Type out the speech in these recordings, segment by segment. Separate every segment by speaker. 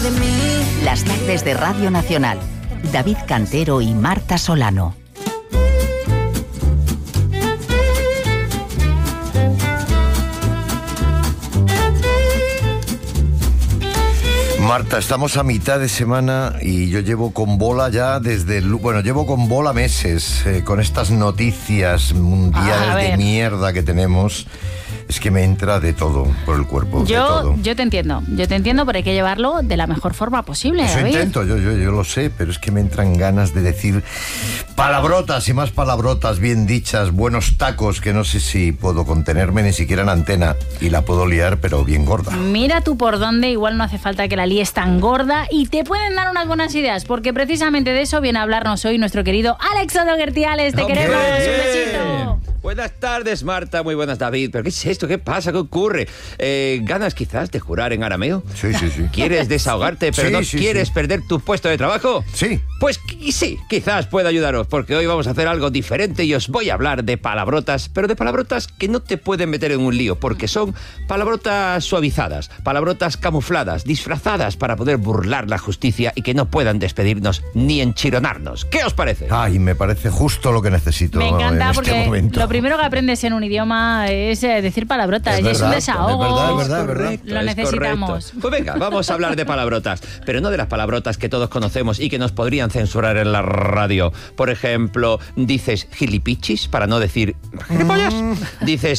Speaker 1: de mí.
Speaker 2: Las tardes de Radio Nacional. David Cantero y Marta Solano.
Speaker 3: Marta, estamos a mitad de semana y yo llevo con bola ya llevo con bola meses con estas noticias mundiales de mierda que tenemos. Es que me entra de todo por el cuerpo.
Speaker 4: Yo te entiendo, pero hay que llevarlo de la mejor forma posible.
Speaker 3: Eso intento, yo lo sé, pero es que me entran ganas de decir palabrotas y más palabrotas bien dichas, buenos tacos, que no sé si puedo contenerme ni siquiera en antena, y la puedo liar, pero bien gorda.
Speaker 4: Mira tú por dónde, igual no hace falta que la líes tan gorda y te pueden dar unas buenas ideas, porque precisamente de eso viene a hablarnos hoy nuestro querido Alex Odoguertiales. ¡Te queremos! ¡Un besito!
Speaker 5: Buenas tardes, Marta. Muy buenas, David. ¿Pero qué es esto? ¿Qué pasa? ¿Qué ocurre? ¿Ganas quizás de jurar en arameo?
Speaker 3: Sí.
Speaker 5: ¿Quieres desahogarte, pero quieres perder tu puesto de trabajo?
Speaker 3: Sí.
Speaker 5: Pues sí, quizás pueda ayudaros, porque hoy vamos a hacer algo diferente y os voy a hablar de palabrotas, pero de palabrotas que no te pueden meter en un lío, porque son palabrotas suavizadas, palabrotas camufladas, disfrazadas para poder burlar la justicia y que no puedan despedirnos ni enchironarnos. ¿Qué os parece?
Speaker 3: Ay, me parece justo lo que necesito.
Speaker 4: Me encanta,
Speaker 3: en
Speaker 4: porque
Speaker 3: este momento.
Speaker 4: lo primero que aprendes en un idioma es decir palabrotas, y es un desahogo.
Speaker 3: Es verdad.
Speaker 4: Lo necesitamos.
Speaker 5: Correcto. Pues venga, vamos a hablar de palabrotas, pero no de las palabrotas que todos conocemos y que nos podrían censurar en la radio. Por ejemplo, dices gilipichis para no decir gilipollas. Dices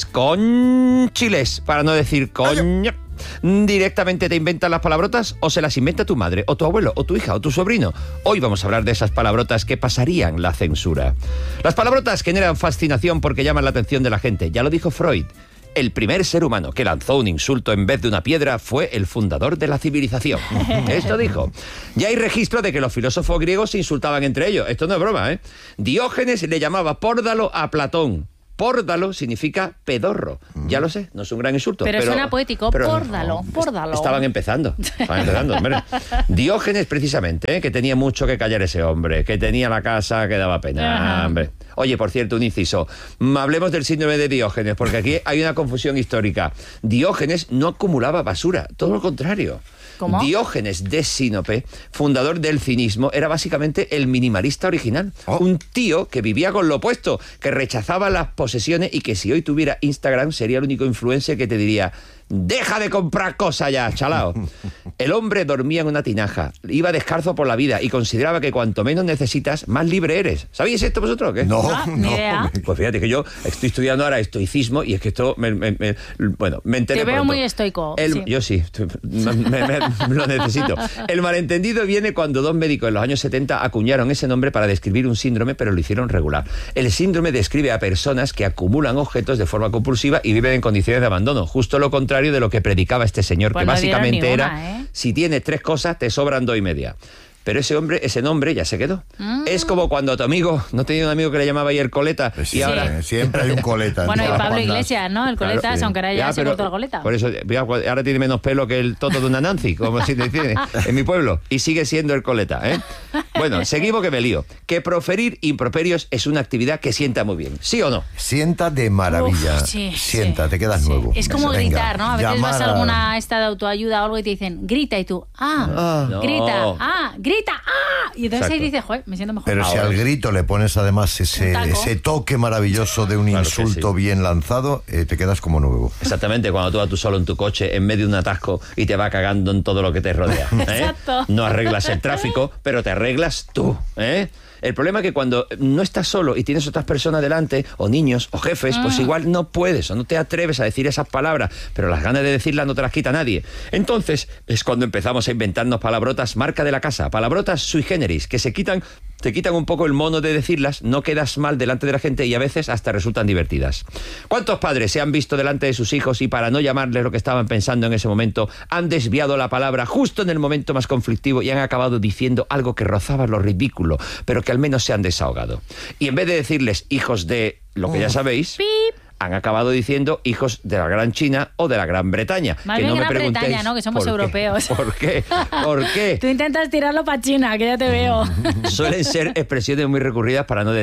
Speaker 5: conchiles para no decir coño. ¿Directamente te inventan las palabrotas o se las inventa tu madre, o tu abuelo, o tu hija, o tu sobrino? Hoy vamos a hablar de esas palabrotas que pasarían la censura. Las palabrotas generan fascinación porque llaman la atención de la gente. Ya lo dijo Freud. El primer ser humano que lanzó un insulto en vez de una piedra fue el fundador de la civilización. Esto dijo. Ya hay registro de que los filósofos griegos se insultaban entre ellos. Esto no es broma, ¿eh? Diógenes le llamaba pórdalo a Platón. Pórdalo significa pedorro. Ya lo sé, no es un gran insulto.
Speaker 4: Pero suena poético, pórdalo.
Speaker 5: Estaban empezando, hombre. Diógenes, precisamente, que tenía mucho que callar ese hombre, que tenía la casa que daba pena, hombre. Oye, por cierto, un inciso. Hablemos del síndrome de Diógenes, porque aquí hay una confusión histórica. Diógenes no acumulaba basura, todo lo contrario.
Speaker 4: ¿Cómo?
Speaker 5: Diógenes de Sinope, fundador del cinismo, era básicamente el minimalista original. Un tío que vivía con lo opuesto, que rechazaba las posesiones y que si hoy tuviera Instagram sería el único influencer que te diría: deja de comprar cosas ya, chalao. El hombre dormía en una tinaja, iba descalzo por la vida y consideraba que cuanto menos necesitas, más libre eres. ¿Sabéis esto vosotros o qué?
Speaker 3: No.
Speaker 4: Ni idea.
Speaker 5: Pues fíjate que yo estoy estudiando ahora estoicismo y es que esto me enteré
Speaker 4: Te veo
Speaker 5: pronto.
Speaker 4: muy estoico. Sí.
Speaker 5: Yo sí, lo necesito. El malentendido viene cuando dos médicos en los años 70 acuñaron ese nombre para describir un síndrome, pero lo hicieron regular. El síndrome describe a personas que acumulan objetos de forma compulsiva y viven en condiciones de abandono, justo lo contrario de lo que predicaba este señor,
Speaker 4: pues
Speaker 5: que
Speaker 4: no
Speaker 5: básicamente
Speaker 4: dieron ninguna,
Speaker 5: era, si tienes 3 cosas, te sobran 2 y media. Pero ese nombre ya se quedó. Es como cuando tu amigo, no tenía un amigo que le llamaba ahí el coleta,
Speaker 3: Sí,
Speaker 5: y ahora...
Speaker 3: siempre hay un coleta.
Speaker 4: Bueno, y
Speaker 3: en todas las
Speaker 4: Pablo
Speaker 3: bandas.
Speaker 4: Iglesias, ¿no? El coleta,
Speaker 5: Claro, sí.
Speaker 4: aunque ahora ya se cortó la coleta.
Speaker 5: Por eso, ahora tiene menos pelo que el toto de una Nancy, como si te tiene en mi pueblo, y sigue siendo el coleta, ¿eh? Bueno, seguimos que me lío. Que proferir improperios es una actividad que sienta muy bien, ¿sí o no?
Speaker 3: Sienta de maravilla. Sienta, te quedas nuevo.
Speaker 4: Es como
Speaker 3: Venga,
Speaker 4: gritar, ¿no? A veces vas a
Speaker 3: llamar
Speaker 4: alguna esta de autoayuda o algo y te dicen, grita, y tú,
Speaker 5: No.
Speaker 4: grita, y entonces ahí
Speaker 5: Exacto.
Speaker 4: dices, joder, me siento mejor.
Speaker 3: Pero si al grito le pones además
Speaker 4: Un taco.
Speaker 3: ese toque maravilloso de un
Speaker 5: Claro que
Speaker 3: insulto
Speaker 5: sí.
Speaker 3: bien lanzado, te quedas como nuevo.
Speaker 5: Exactamente, cuando tú vas tú solo en tu coche en medio de un atasco y te va cagando en todo lo que te rodea, ¿eh?
Speaker 4: Exacto.
Speaker 5: No arreglas el tráfico, pero te arreglas tú, ¿eh? El problema es que cuando no estás solo y tienes otras personas delante, o niños, o jefes, pues igual no puedes o no te atreves a decir esas palabras, pero las ganas de decirlas no te las quita nadie. Entonces es cuando empezamos a inventarnos palabrotas marca de la casa, palabrotas sui generis, que te quitan un poco el mono de decirlas, no quedas mal delante de la gente y a veces hasta resultan divertidas. ¿Cuántos padres se han visto delante de sus hijos y para no llamarles lo que estaban pensando en ese momento, han desviado la palabra justo en el momento más conflictivo y han acabado diciendo algo que rozaba lo ridículo, pero que al menos se han desahogado? Y en vez de decirles hijos de lo que ya sabéis...
Speaker 4: ¡Pip!
Speaker 5: Han acabado diciendo hijos de la Gran China o de la Gran Bretaña.
Speaker 4: Más
Speaker 5: que
Speaker 4: bien
Speaker 5: no me
Speaker 4: Gran
Speaker 5: preguntéis
Speaker 4: Bretaña, ¿no? Que somos
Speaker 5: por qué.
Speaker 4: europeos.
Speaker 5: ¿Por qué? ¿Por qué?
Speaker 4: Tú intentas tirarlo para China, que ya te veo.
Speaker 5: Suelen ser expresiones muy recurridas para no decir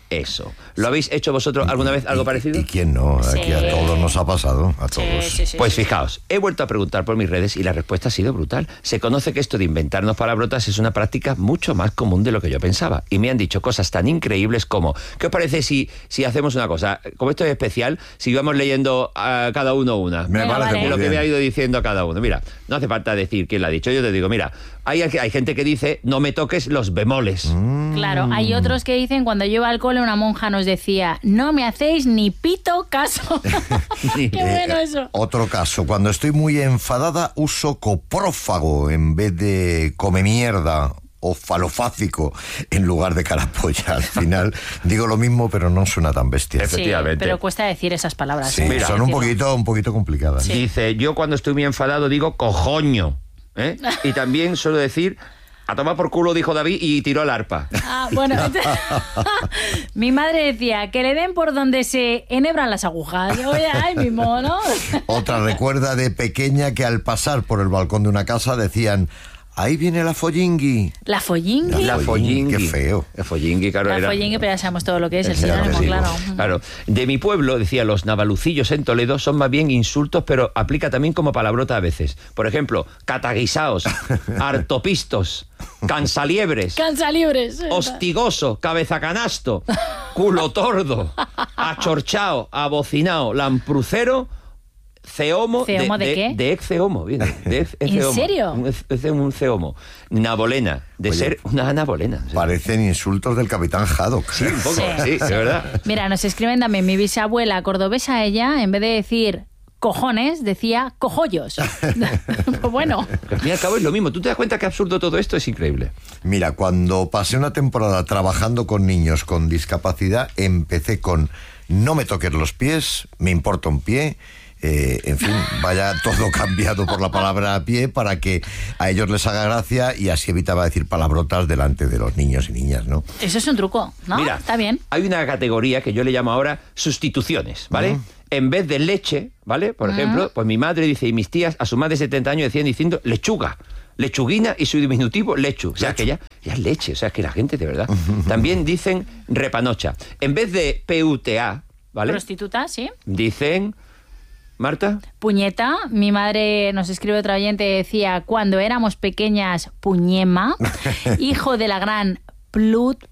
Speaker 5: eso. ¿Lo habéis hecho vosotros alguna vez algo parecido?
Speaker 3: ¿Y quién no?
Speaker 4: Sí.
Speaker 3: Aquí a todos nos ha pasado, a todos.
Speaker 4: Sí.
Speaker 5: Pues fijaos, he vuelto a preguntar por mis redes y la respuesta ha sido brutal. Se conoce que esto de inventarnos palabrotas es una práctica mucho más común de lo que yo pensaba. Y me han dicho cosas tan increíbles como, ¿qué os parece si hacemos una cosa? Como esto es especial, si vamos leyendo a cada uno una.
Speaker 3: Me
Speaker 4: Venga,
Speaker 3: parece
Speaker 4: vale.
Speaker 3: muy
Speaker 5: Lo que
Speaker 3: bien.
Speaker 5: me ha ido diciendo cada uno. Mira, no hace falta decir quién lo ha dicho. Yo te digo, mira, hay gente que dice, no me toques los bemoles.
Speaker 4: Claro, hay otros que dicen, cuando yo iba al cole una monja nos decía, no me hacéis ni pito caso. Qué bueno eso.
Speaker 3: Otro caso, cuando estoy muy enfadada uso coprófago en vez de come mierda o falofácico en lugar de carapolla. Al final digo lo mismo, pero no suena tan bestia.
Speaker 4: Sí,
Speaker 5: Efectivamente.
Speaker 4: pero cuesta decir esas palabras.
Speaker 3: Sí,
Speaker 4: ¿eh?
Speaker 3: son un poquito complicadas.
Speaker 4: Sí.
Speaker 5: Dice, yo cuando estoy muy enfadado digo cojoño. ¿eh? Y también suelo decir, a tomar por culo, dijo David, y tiró el arpa.
Speaker 4: Ah, bueno, mi madre decía que le den por donde se enhebran las agujas. Oye, ay, mi mono.
Speaker 3: Otra recuerda de pequeña que al pasar por el balcón de una casa decían, ahí viene la follingui.
Speaker 4: La follingui.
Speaker 5: La follingui.
Speaker 3: Qué feo.
Speaker 5: La follingui, claro.
Speaker 4: La
Speaker 5: era...
Speaker 4: follingui, pero ya sabemos todo lo que es el
Speaker 3: Claro,
Speaker 4: sinónimo,
Speaker 3: sí.
Speaker 4: claro.
Speaker 5: Claro. De mi pueblo, decía, los navalucillos en Toledo son más bien insultos, pero aplica también como palabrota a veces. Por ejemplo, cataguisaos, hartopistos, cansaliebres,
Speaker 4: Cansalibres.
Speaker 5: hostigoso, cabeza culo tordo, achorchao, abocinao, lamprucero, ceomo.
Speaker 4: ¿Ceomo de qué?
Speaker 5: De exceomo, viene. De
Speaker 4: ¿En serio?
Speaker 5: Un ceomo. Nabolena, de
Speaker 3: Oye,
Speaker 5: ser una anabolena. Sí.
Speaker 3: Parecen insultos del Capitán Haddock.
Speaker 5: Sí, un poco,
Speaker 4: Sí.
Speaker 5: sí, de verdad.
Speaker 4: Mira, nos escriben también, mi bisabuela cordobesa, ella, en vez de decir cojones, decía cojollos. Pues bueno.
Speaker 5: Al fin y al cabo es lo mismo. ¿Tú te das cuenta qué absurdo todo esto? Es increíble.
Speaker 3: Mira, cuando pasé una temporada trabajando con niños con discapacidad, empecé con no me toques los pies, me importa un pie. En fin, vaya todo cambiado por la palabra pie para que a ellos les haga gracia y así evitaba decir palabrotas delante de los niños y niñas, ¿no?
Speaker 4: Eso es un truco, ¿no?
Speaker 5: Mira,
Speaker 4: Está bien.
Speaker 5: hay una categoría que yo le llamo ahora sustituciones, ¿vale? En vez de leche, ¿vale? Por ejemplo, pues mi madre dice y mis tías a su más de 70 años decían diciendo lechuga, lechuguina y su diminutivo lechu. O sea, que ya es leche, o sea, que la gente de verdad. También dicen repanocha. En vez de PUTA, ¿vale?
Speaker 4: Prostituta, sí.
Speaker 5: Dicen... ¿Marta?
Speaker 4: Puñeta, mi madre, nos escribe otra oyente, decía, cuando éramos pequeñas, puñema, hijo de la gran Pluta.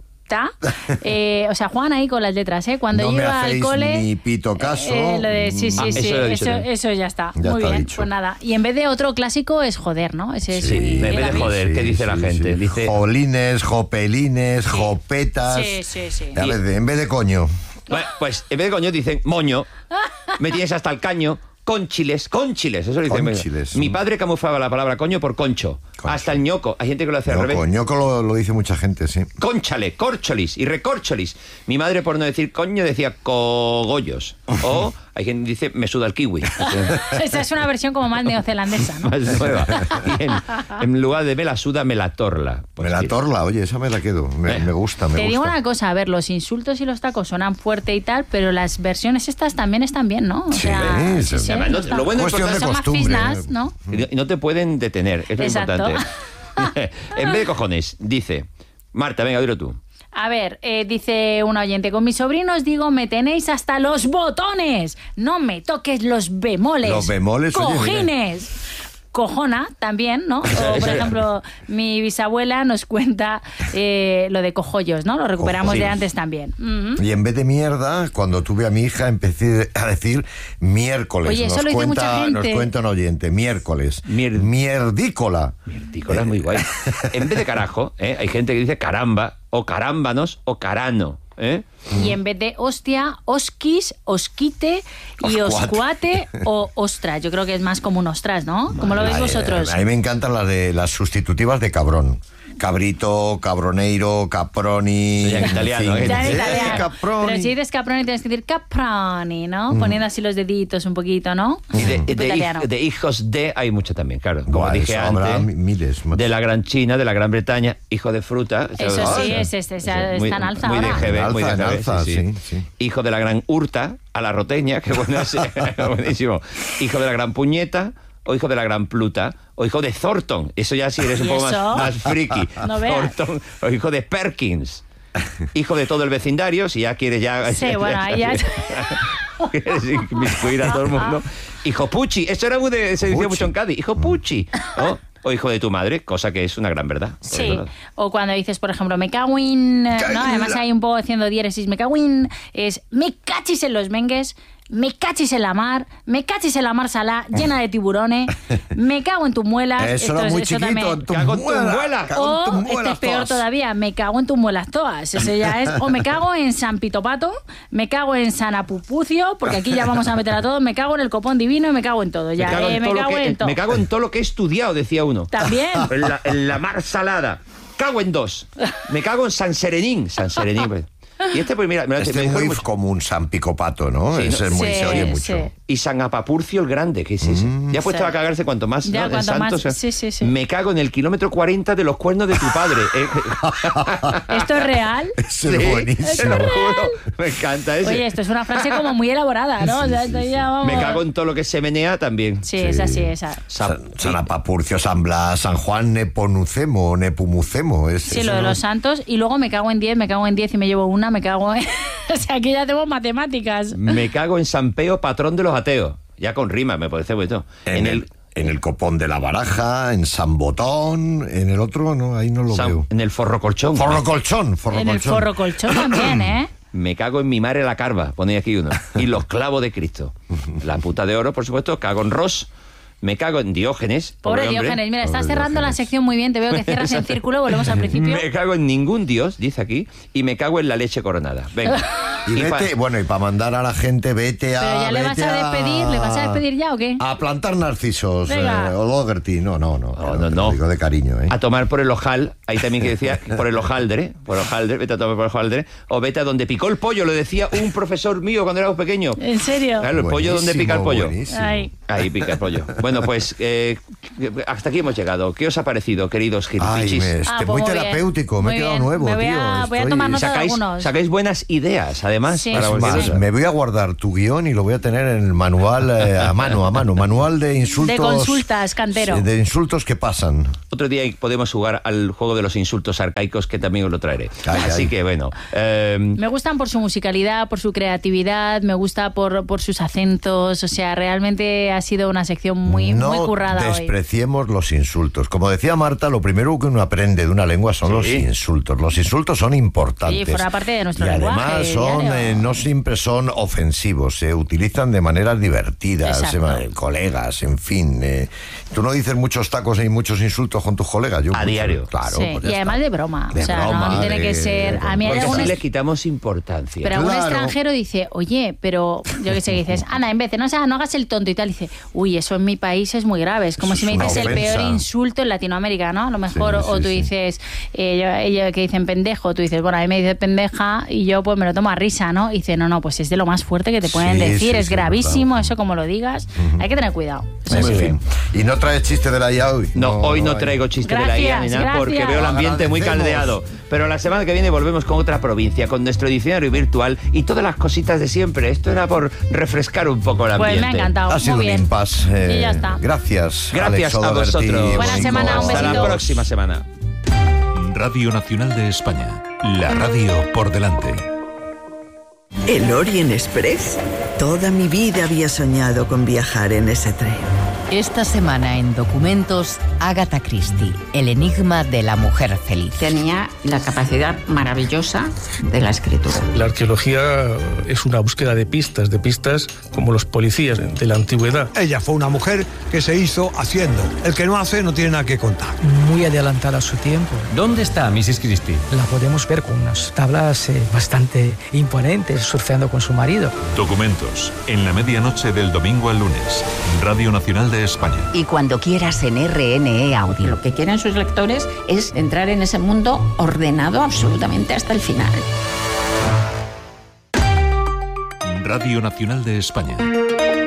Speaker 4: O sea, juegan ahí con las letras, ¿eh? Cuando
Speaker 3: No
Speaker 4: yo
Speaker 3: me
Speaker 4: iba al
Speaker 3: hacéis
Speaker 4: cole...
Speaker 3: ni pito caso.
Speaker 4: lo de, sí,
Speaker 5: Ah,
Speaker 4: sí,
Speaker 5: eso lo he dicho también.
Speaker 4: eso ya está.
Speaker 3: Ya
Speaker 4: Muy
Speaker 3: está
Speaker 4: bien,
Speaker 3: dicho.
Speaker 4: pues nada. Y en vez de otro clásico es joder, ¿no? Ese es
Speaker 5: En vez de
Speaker 4: David.
Speaker 5: joder, ¿qué dice la gente?
Speaker 3: Sí.
Speaker 5: Dice...
Speaker 3: Jolines, jopelines, jopetas.
Speaker 4: Sí.
Speaker 3: A ver, en vez de coño.
Speaker 5: Bueno, pues en vez de coño dicen moño, me tienes hasta el caño, conchiles, eso lo dicen.
Speaker 3: Conchiles.
Speaker 5: Mi padre camuflaba la palabra coño por concho, hasta el ñoco. Hay gente que lo hace al revés.
Speaker 3: Ñoco lo dice mucha gente, sí.
Speaker 5: Cónchale, córcholis y recorcholis. Mi madre, por no decir coño, decía cogollos. O hay quien dice me suda el kiwi.
Speaker 4: Esa es una versión como más neozelandesa, ¿no?
Speaker 5: Más nueva. Y en lugar de me la suda, me la torla. Pues
Speaker 3: Me la
Speaker 5: sí.
Speaker 3: torla, oye, esa me la quedo. Me gusta, me
Speaker 4: Te
Speaker 3: gusta.
Speaker 4: digo una cosa, a ver, los insultos y los tacos sonan fuerte y tal, pero las versiones estas también están bien, ¿no? O
Speaker 3: Sí,
Speaker 4: sea,
Speaker 3: sí.
Speaker 5: Además, no-
Speaker 4: está-
Speaker 5: lo bueno es
Speaker 3: Cuestión de
Speaker 4: son más
Speaker 3: costumbre.
Speaker 4: fisnas, ¿no?
Speaker 5: Y no te pueden detener, es lo
Speaker 4: Exacto.
Speaker 5: importante. En vez de cojones, dice... Marta, venga, dilo tú.
Speaker 4: A ver, dice un oyente, con mis sobrinos digo, me tenéis hasta los botones, no me toques los bemoles.
Speaker 3: Los bemoles, oye, mira.
Speaker 4: cojines. Cojona también, ¿no? O, por ejemplo, mi bisabuela nos cuenta lo de cojollos, ¿no? Lo recuperamos de
Speaker 5: Cojollos.
Speaker 4: antes también. Ujú.
Speaker 3: Y en vez de mierda, cuando tuve a mi hija, empecé a decir miércoles.
Speaker 4: Oye, eso lo dice mucha gente.
Speaker 3: Nos cuenta un oyente, miércoles. Mierdícola.
Speaker 5: Mierdícola es muy guay. En vez de carajo, hay gente que dice caramba, o carámbanos, o carano.
Speaker 4: Y en vez de hostia, osquis, osquite y oscuate o ostras. Yo creo que es más como un ostras, ¿no? ¿Cómo lo veis vosotros?
Speaker 3: A mí me encantan las sustitutivas de cabrón. Cabrito, cabroneiro, caproni.
Speaker 5: Ya en italiano,
Speaker 3: en fin.
Speaker 4: Ya en italiano.
Speaker 3: Caproni.
Speaker 4: Pero si dices caproni tienes que decir caproni, ¿no? Poniendo así los deditos un poquito, ¿no?
Speaker 5: Y
Speaker 4: Tipo italiano.
Speaker 5: de hijos de hay mucho también, claro. Como
Speaker 3: Buah,
Speaker 5: dije
Speaker 3: eso habrá
Speaker 5: antes,
Speaker 3: miles.
Speaker 5: de la Gran China, de la Gran Bretaña, hijo de fruta.
Speaker 4: Eso
Speaker 5: ¿sabes?
Speaker 4: sí, está en alza
Speaker 5: muy
Speaker 4: ahora.
Speaker 5: De GB, muy de
Speaker 3: En
Speaker 5: GB,
Speaker 3: alza,
Speaker 5: sí.
Speaker 3: sí.
Speaker 5: Hijo de la Gran Urta, a la roteña, que bueno, sí, buenísimo. Hijo de la Gran Puñeta, o hijo de la Gran Pluta, o hijo de Thornton. Eso ya sí eres un
Speaker 4: ¿Y
Speaker 5: poco
Speaker 4: eso?
Speaker 5: más friki.
Speaker 4: No veas.
Speaker 5: Thornton, o hijo de Perkins. Hijo de todo el vecindario, si ya quieres ya...
Speaker 4: Sí, bueno, ahí ya...
Speaker 5: Quieres inmiscuir a todo el mundo. Hijo Puchi, eso era se decía mucho en Cádiz. Hijo Puchi. ¿No? O hijo de tu madre, cosa que es una gran verdad.
Speaker 4: Sí, o cuando dices, por ejemplo, me cago en... ¿no? Además hay un poco haciendo diéresis, me cago en... Es me cachis en los mengues, me cachis en la mar salá, llena de tiburones, me cago en tus muelas.
Speaker 3: Eso era muy chiquito,
Speaker 4: también.
Speaker 3: en tus muelas.
Speaker 4: O, este es peor todavía, me cago en tus muelas todas. Eso ya es, o me cago en San Pitopato, me cago en San Apupucio, porque aquí ya vamos a meter a todos, me cago en el copón divino y me cago en todo. Ya,
Speaker 5: me cago en todo lo que he estudiado, decía uno.
Speaker 4: También.
Speaker 5: En la mar salada. Cago en dos. Me cago en San Serenín. Pues. Y este, pues mira,
Speaker 3: este es muy
Speaker 5: mucho.
Speaker 3: común, San Picopato, ¿no?
Speaker 5: Sí,
Speaker 3: Ese es muy, se oye mucho.
Speaker 5: Sí. Y San Apapurcio el Grande, que es ese. Ya puesto a cagarse cuanto más,
Speaker 4: ya,
Speaker 5: ¿no?
Speaker 4: cuanto
Speaker 5: Santos,
Speaker 4: más. Sí.
Speaker 5: Me cago en el kilómetro 40 de los cuernos de tu padre.
Speaker 4: ¿Esto es real?
Speaker 3: Eso es buenísimo.
Speaker 5: Te lo juro. Me encanta eso.
Speaker 4: Oye, esto es una frase como muy elaborada, ¿no? O sea, ya vamos...
Speaker 5: Me cago en todo lo que se menea también.
Speaker 4: Sí, es así, esa.
Speaker 3: San Apapurcio, San Blas, San Juan Neponucemo, Nepumucemo.
Speaker 4: Sí, lo de los santos. Y luego me cago en 10 y me llevo una, me cago en... O sea, aquí ya tenemos matemáticas.
Speaker 5: Me cago en San Peo, patrón de los ateos. Ya con rima, me parece bonito.
Speaker 3: En el copón de la baraja, en San Botón, en el otro, no, ahí no lo veo.
Speaker 5: En el forrocolchón.
Speaker 3: Forrocolchón.
Speaker 4: En el forrocolchón también, ¿eh?
Speaker 5: Me cago en mi madre la carva, ponéis aquí uno. Y los clavos de Cristo. La puta de oro, por supuesto. Cago en Ross. Me cago en Diógenes.
Speaker 4: Pobre Diógenes, mira, estás cerrando la sección muy bien, te veo que cierras en círculo, volvemos al principio.
Speaker 5: Me cago en ningún dios, dice aquí, y me cago en la leche coronada. Venga.
Speaker 3: Y para mandar a la gente, vete a...
Speaker 4: Pero ya le vas a despedir ya, ¿o qué?
Speaker 3: A plantar narcisos, o Logerty. No. Lo digo de cariño, ¿eh?
Speaker 5: A tomar por el ojal, ahí también que decía, por el hojaldre, vete a tomar por el hojaldre, o vete a donde picó el pollo, lo decía un profesor mío cuando éramos pequeños.
Speaker 4: ¿En serio?
Speaker 5: Claro, el pollo donde pica el pollo.
Speaker 4: Ahí
Speaker 5: pica el pollo. Bueno, pues hasta aquí hemos llegado. ¿Qué os ha parecido, queridos gilipichis?
Speaker 3: Muy terapéutico, me he quedado nuevo,
Speaker 4: voy a tomar nota de algunos.
Speaker 5: Sacáis buenas ideas, además.
Speaker 4: Sí.
Speaker 5: Para
Speaker 3: me voy a guardar tu guión y lo voy a tener en el manual a mano. Manual de insultos.
Speaker 4: De consultas, Cantero.
Speaker 3: De insultos que pasan.
Speaker 5: Otro día podemos jugar al juego de los insultos arcaicos, que también os lo traeré. Así que bueno.
Speaker 4: Me gustan por su musicalidad, por su creatividad, me gusta por sus acentos. O sea, realmente ha sido una sección muy currada.
Speaker 3: No despreciemos los insultos. Como decía Marta, lo primero que uno aprende de una lengua son los insultos. Los insultos son importantes.
Speaker 4: Y forma parte de nuestro
Speaker 3: lenguaje. Y además no siempre son ofensivos, se utilizan de maneras divertidas, colegas, en fin. Tú no dices muchos tacos ni muchos insultos con tus colegas. Yo
Speaker 5: a diario.
Speaker 3: Claro.
Speaker 4: Sí. Pues y además de broma. No tiene que ser... A mí hay
Speaker 5: porque así le quitamos importancia.
Speaker 4: Pero algún extranjero dice, oye, pero yo qué sé, dices, Ana, en vez de no hagas el tonto y tal, dice, uy, eso en mi país es muy grave. Es como si me dices el peor insulto en Latinoamérica, ¿no? A lo mejor, o tú dices, ellos que dicen pendejo, tú dices, bueno, a mí me dice pendeja y yo pues me lo tomo a risa, ¿no? Y dice, no, pues es de lo más fuerte que te pueden decir, es gravísimo, eso como lo digas, hay que tener cuidado.
Speaker 3: Muy bien. ¿Y no traes chiste de la IA hoy?
Speaker 5: No, hoy no traigo chiste de la IA ni nada, porque veo el ambiente muy caldeado. Pero la semana que viene volvemos con otra provincia, con nuestro diccionario virtual y todas las cositas de siempre. Esto era por refrescar un poco el ambiente.
Speaker 4: Pues me ha encantado.
Speaker 3: Ha sido
Speaker 4: muy bien.
Speaker 3: Un impasse.
Speaker 4: Y ya está.
Speaker 3: Gracias
Speaker 5: Alex
Speaker 3: a
Speaker 5: vosotros.
Speaker 4: Buena semana, un besito.
Speaker 5: Hasta la próxima semana.
Speaker 1: Radio Nacional de España. La radio por delante.
Speaker 6: ¿El Orient Express? Toda mi vida había soñado con viajar en ese tren.
Speaker 2: Esta semana en Documentos, Agatha Christie, el enigma de la mujer feliz.
Speaker 7: Tenía la capacidad maravillosa de la escritura.
Speaker 8: La arqueología es una búsqueda de pistas como los policías de la antigüedad.
Speaker 9: Ella fue una mujer que se hizo haciendo. El que no hace no tiene nada que contar.
Speaker 10: Muy adelantada a su tiempo.
Speaker 11: ¿Dónde está Mrs. Christie?
Speaker 10: La podemos ver con unas tablas bastante imponentes, surfeando con su marido.
Speaker 1: Documentos, en la medianoche del domingo al lunes. Radio Nacional de España.
Speaker 2: Y cuando quieras en RNE Audio.
Speaker 7: Lo que quieren sus lectores es entrar en ese mundo ordenado absolutamente hasta el final.
Speaker 1: Radio Nacional de España.